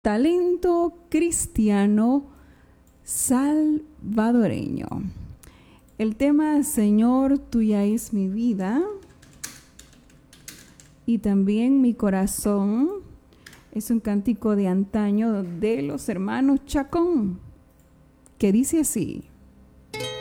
Talento cristiano salvadoreño. El tema Señor, tuya es mi vida y también mi corazón. Es un cántico de antaño de los hermanos Chacón, que dice así: